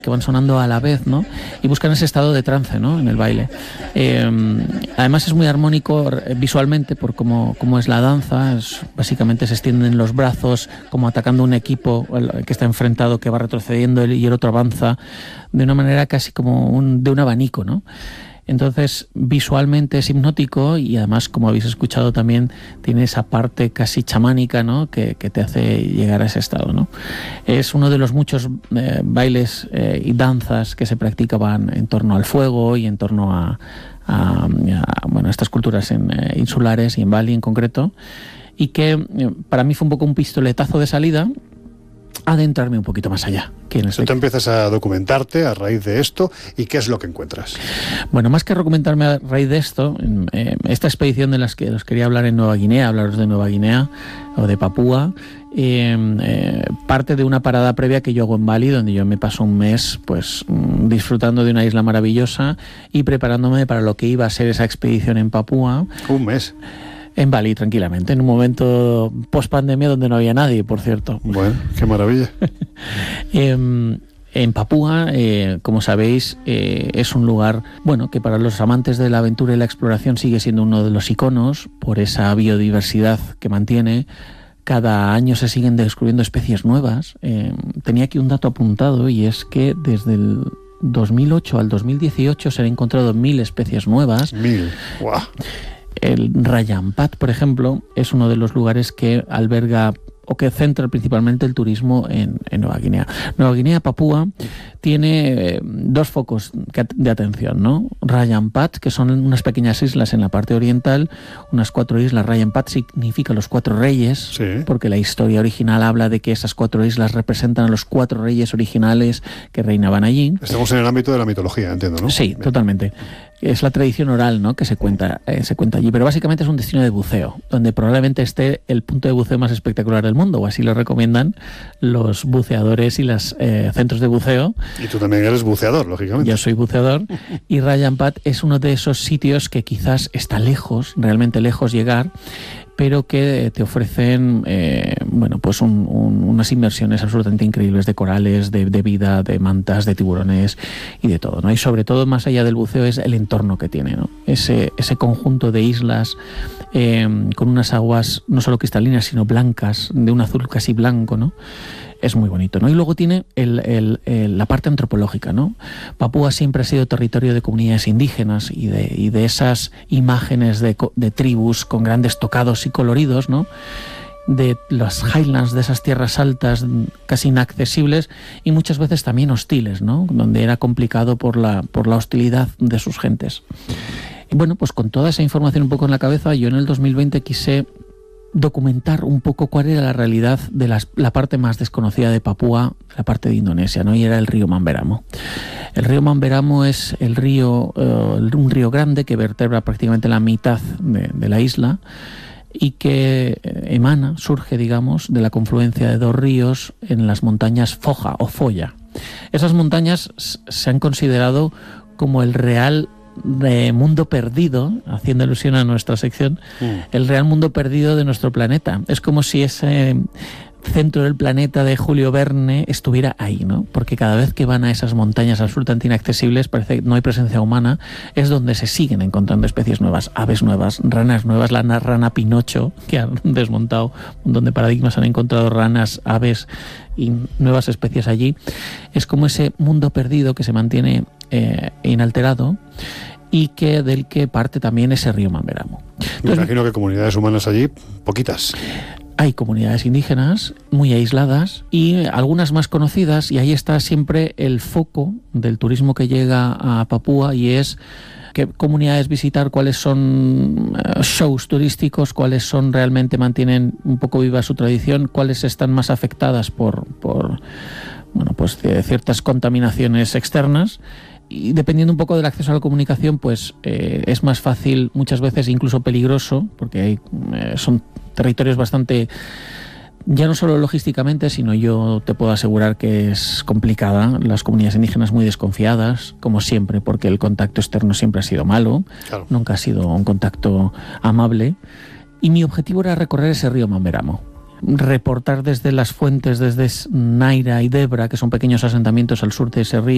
que van sonando a la vez, ¿no? Y buscan ese estado de trance, ¿no? En el baile. Además es muy armónico visualmente por cómo es la danza. Básicamente se extienden los brazos como atacando un equipo que está enfrentado, que va retrocediendo y el otro avanza de una manera casi como de un abanico, ¿no? Entonces, visualmente es hipnótico y además, como habéis escuchado también, tiene esa parte casi chamánica, ¿no? que te hace llegar a ese estado, ¿no? Es uno de los muchos bailes y danzas que se practicaban en torno al fuego y en torno a estas culturas insulares y en Bali en concreto, y que para mí fue un poco un pistoletazo de salida a adentrarme un poquito más allá. Tú te empiezas a documentarte a raíz de esto, ¿y qué es lo que encuentras? Bueno, más que documentarme a raíz de esto, esta expedición de las que os quería hablar en Nueva Guinea, hablaros de Nueva Guinea o de Papúa, parte de una parada previa que yo hago en Bali, donde yo me paso un mes pues disfrutando de una isla maravillosa y preparándome para lo que iba a ser esa expedición en Papúa. ¿Un mes? En Bali, tranquilamente, en un momento post-pandemia donde no había nadie, por cierto. Bueno, qué maravilla. En Papúa, como sabéis, es un lugar, bueno, que para los amantes de la aventura y la exploración sigue siendo uno de los iconos por esa biodiversidad que mantiene. Cada año se siguen descubriendo especies nuevas. Tenía aquí un dato apuntado, y es que desde el 2008 al 2018 se han encontrado 1.000 especies nuevas. 1.000, ¡guau! El Rajampat, por ejemplo, es uno de los lugares que alberga o que centra principalmente el turismo en Nueva Guinea. Nueva Guinea, Papúa, tiene dos focos de atención, ¿no? Rajampat, que son unas pequeñas islas en la parte oriental, unas 4 islas. Rajampat significa los 4 reyes, sí, porque la historia original habla de que esas 4 islas representan a los 4 reyes originales que reinaban allí. Estamos en el ámbito de la mitología, entiendo, ¿no? Sí, totalmente. Es la tradición oral, ¿no?, que se cuenta allí, pero básicamente es un destino de buceo, donde probablemente esté el punto de buceo más espectacular del mundo, o así lo recomiendan los buceadores y los centros de buceo. Y tú también eres buceador, lógicamente. Yo soy buceador, y Rajampat es uno de esos sitios que quizás está lejos, realmente lejos llegar, pero que te ofrecen unas inmersiones absolutamente increíbles de corales, de vida, de mantas, de tiburones y de todo, ¿no? Y sobre todo, más allá del buceo, es el entorno que tiene, ¿no? Ese conjunto de islas con unas aguas no solo cristalinas, sino blancas, de un azul casi blanco, ¿no? Es muy bonito, ¿no? Y luego tiene la parte antropológica, ¿no? Papúa siempre ha sido territorio de comunidades indígenas y de esas imágenes de tribus con grandes tocados y coloridos, ¿no? De las highlands, de esas tierras altas casi inaccesibles y muchas veces también hostiles, ¿no? Donde era complicado por la hostilidad de sus gentes. Y bueno, pues con toda esa información un poco en la cabeza, yo en el 2020 quise documentar un poco cuál era la realidad de la parte más desconocida de Papúa, la parte de Indonesia, ¿no? Y era el río Mamberamo. El río Mamberamo es un río grande que vertebra prácticamente la mitad de la isla y que surge, digamos, de la confluencia de 2 ríos en las montañas Foja o Foya. Esas montañas se han considerado como el real mundo perdido, haciendo alusión a nuestra sección, el real mundo perdido de nuestro planeta. Es como si ese centro del planeta de Julio Verne estuviera ahí, ¿no? Porque cada vez que van a esas montañas absolutamente inaccesibles, parece que no hay presencia humana, es donde se siguen encontrando especies nuevas, aves nuevas, ranas nuevas, la rana Pinocho, que han desmontado un montón de paradigmas, han encontrado ranas, aves y nuevas especies allí. Es como ese mundo perdido que se mantiene inalterado y del que parte también ese río Mamberamo. Me imagino que comunidades humanas allí, poquitas. Hay comunidades indígenas muy aisladas y algunas más conocidas, y ahí está siempre el foco del turismo que llega a Papúa, y es qué comunidades visitar, cuáles son shows turísticos, cuáles son realmente mantienen un poco viva su tradición, cuáles están más afectadas por ciertas contaminaciones externas. Y dependiendo un poco del acceso a la comunicación, pues es más fácil, muchas veces incluso peligroso, porque son territorios bastante, ya no solo logísticamente, sino yo te puedo asegurar que es complicada. Las comunidades indígenas muy desconfiadas, como siempre, porque el contacto externo siempre ha sido malo, claro. Nunca ha sido un contacto amable. Y mi objetivo era recorrer ese río Mamberamo. Reportar desde las fuentes, desde Naira y Debra, que son pequeños asentamientos al sur de ese río,